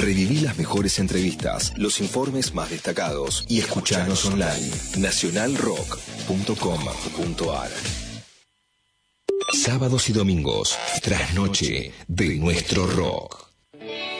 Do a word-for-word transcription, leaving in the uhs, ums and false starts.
Reviví las mejores entrevistas, los informes más destacados y escuchanos online. nacional rock punto com punto ar. Sábados y domingos, trasnoche de nuestro rock.